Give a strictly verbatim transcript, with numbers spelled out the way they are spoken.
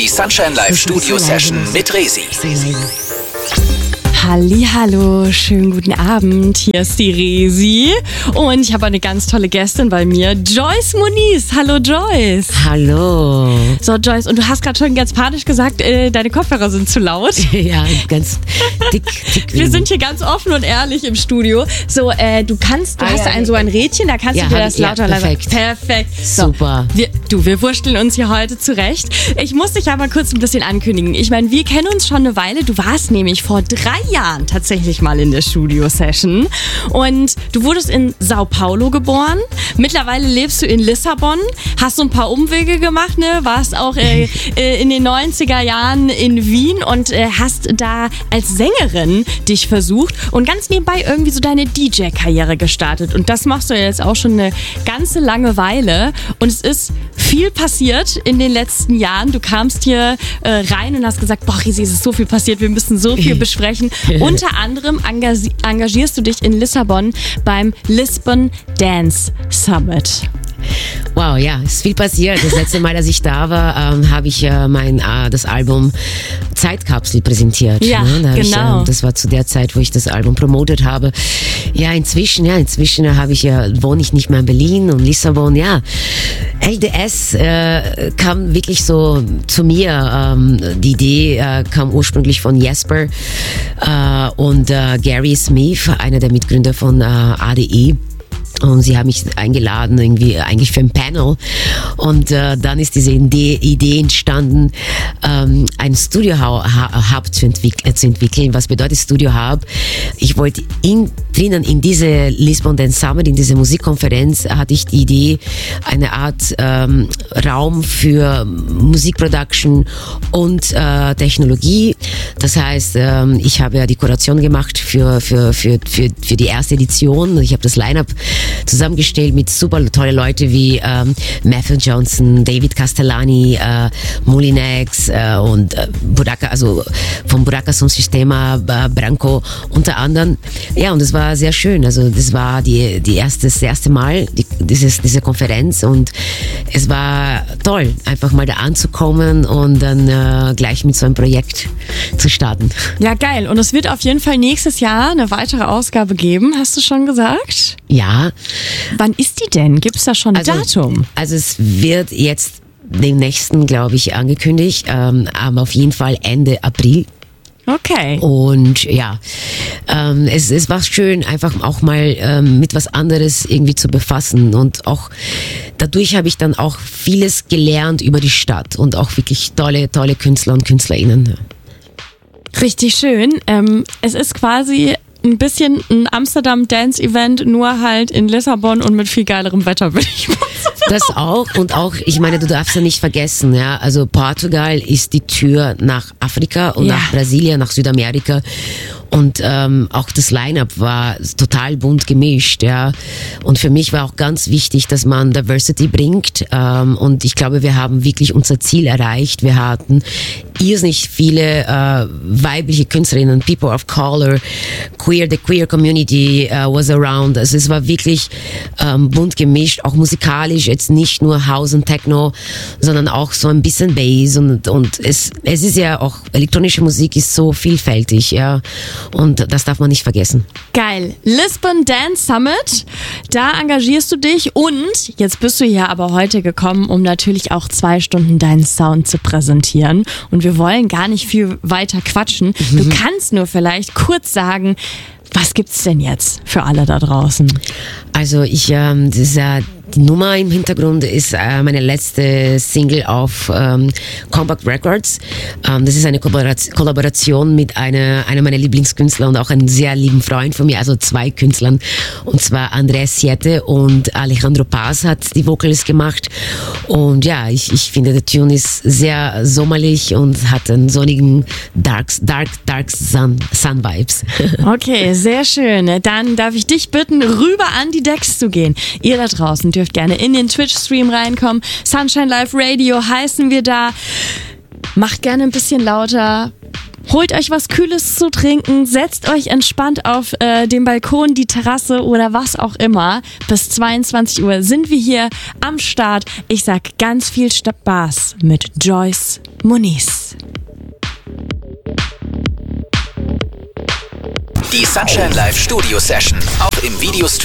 Die Sunshine Live Studio Session mit Resi. Hallihallo, schönen guten Abend. Hier ist die Resi und ich habe eine ganz tolle Gästin bei mir, Joyce Muniz. Hallo Joyce. Hallo. So Joyce, und du hast gerade schon ganz panisch gesagt, äh, deine Kopfhörer sind zu laut. Ja, ganz dick, dick. Wir sind hier ganz offen und ehrlich im Studio. So, äh, du kannst, du ah, hast ja, ein so ein Rädchen, da kannst ja, du dir das lauter, ja, perfekt. leiser. Perfekt. So, super. Wir, du, wir wursteln uns hier heute zurecht. Ich muss dich aber kurz ein bisschen ankündigen. Ich meine, wir kennen uns schon eine Weile. Du warst nämlich vor drei Jahren tatsächlich mal in der Studio-Session. Und du wurdest in Sao Paulo geboren. Mittlerweile lebst du in Lissabon. Hast so ein paar Umwege gemacht, ne? Warst auch äh, äh, in den neunziger Jahren in Wien und äh, hast da als Sängerin dich versucht und ganz nebenbei irgendwie so deine D J-Karriere gestartet. Und das machst du jetzt auch schon eine ganze lange Weile. Und es ist viel passiert in den letzten Jahren. Du kamst hier äh, rein und hast gesagt, boah, Resi, es ist so viel passiert, wir müssen so viel besprechen. Unter anderem engagi- engagierst du dich in Lissabon beim Lisbon Dance Summit. Wow, ja, es ist viel passiert. Das letzte Mal, als ich da war, ähm, habe ich äh, mein äh, das Album Zeitkapsel präsentiert. Ja, ne? Da genau. Ich, ähm, das war zu der Zeit, wo ich das Album promotet habe. Ja, inzwischen, ja, inzwischen habe ich ja wohne ich nicht mehr in Berlin und Lissabon. Ja, L D S äh, kam wirklich so zu mir. Ähm, die Idee äh, kam ursprünglich von Jesper äh, und äh, Gary Smith, einer der Mitgründer von äh, A D E. Und sie haben mich eingeladen, irgendwie eigentlich für ein Panel. Und äh, dann ist diese Idee, Idee entstanden, ähm, ein Studio-Hub zu, entwick- äh, zu entwickeln. Was bedeutet Studio-Hub? Ich wollte in, drinnen in diese Lisbon Dance Summit, in diese Musikkonferenz, hatte ich die Idee, eine Art ähm, Raum für Musikproduction und äh, Technologie. Das heißt, ähm, ich habe ja die Kuration gemacht für, für, für, für, für die erste Edition. Ich habe das Line-Up zusammengestellt mit super tolle Leute wie ähm, Matthew Johnson, David Castellani, äh, Molinex äh, und äh, Buraka, also vom Buraka Sound Sistema, äh, Branco unter anderem. Ja, und es war sehr schön. Also das war die, die erste, das erste Mal die, dieses, diese Konferenz und es war toll, einfach mal da anzukommen und dann äh, gleich mit so einem Projekt zu starten. Ja, geil. Und es wird auf jeden Fall nächstes Jahr eine weitere Ausgabe geben, hast du schon gesagt? Ja. Wann ist die denn? Gibt es da schon ein also, Datum? Also es wird jetzt dem nächsten, glaube ich, angekündigt, ähm, aber auf jeden Fall Ende April. Okay. Und ja, ähm, es, es war schön, einfach auch mal ähm, mit was anderes irgendwie zu befassen. Und auch dadurch habe ich dann auch vieles gelernt über die Stadt und auch wirklich tolle, tolle Künstler und KünstlerInnen. Richtig schön. Ähm, es ist quasi ein bisschen ein Amsterdam-Dance-Event, nur halt in Lissabon und mit viel geilerem Wetter, würde ich mal sagen. Das auch und auch, ich meine, du darfst ja nicht vergessen, ja, also Portugal ist die Tür nach Afrika und ja. nach Brasilien, nach Südamerika und ähm, auch das Line-Up war total bunt gemischt, ja, und für mich war auch ganz wichtig, dass man Diversity bringt ähm, und ich glaube, wir haben wirklich unser Ziel erreicht. Wir hatten irrsinnig viele äh, weibliche Künstlerinnen, People of Color, Queer, the Queer Community uh, was around. Also es war wirklich ähm, bunt gemischt, auch musikalisch, jetzt nicht nur House und Techno, sondern auch so ein bisschen Bass und, und es, es ist ja auch, elektronische Musik ist so vielfältig, ja, und das darf man nicht vergessen. Geil. Lisbon Dance Summit, da engagierst du dich und jetzt bist du hier aber heute gekommen, um natürlich auch zwei Stunden deinen Sound zu präsentieren und wir wollen gar nicht viel weiter quatschen. Mhm. Du kannst nur vielleicht kurz sagen, was gibt's denn jetzt für alle da draußen? Also ich, ähm, das ist ja die Nummer im Hintergrund ist äh, meine letzte Single auf ähm, Compact Records. Ähm, das ist eine Kollaboration, Kollaboration mit einer, einer meiner Lieblingskünstler und auch einem sehr lieben Freund von mir, also zwei Künstlern. Und zwar Andres Siete und Alejandro Paz hat die Vocals gemacht. Und ja, ich, ich finde, der Tune ist sehr sommerlich und hat einen sonnigen Dark, Dark, Dark Sun, Sun Vibes. Okay, sehr schön. Dann darf ich dich bitten, rüber an die Decks zu gehen. Ihr da draußen dürft gerne in den Twitch-Stream reinkommen. Sunshine Live Radio heißen wir da. Macht gerne ein bisschen lauter. Holt euch was Kühles zu trinken, setzt euch entspannt auf äh, den Balkon, die Terrasse oder was auch immer. Bis zweiundzwanzig Uhr sind wir hier am Start. Ich sag ganz viel Spaß mit Joyce Muniz. Die Sunshine Live Studio Session, auch im Videostream